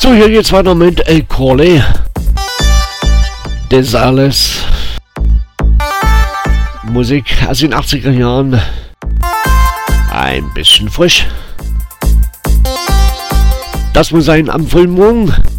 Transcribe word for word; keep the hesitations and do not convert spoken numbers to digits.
So, hier geht's weiter mit El Corley. Das alles. Musik aus den achtziger Jahren. Ein bisschen frisch. Das muss sein am frühen Morgen.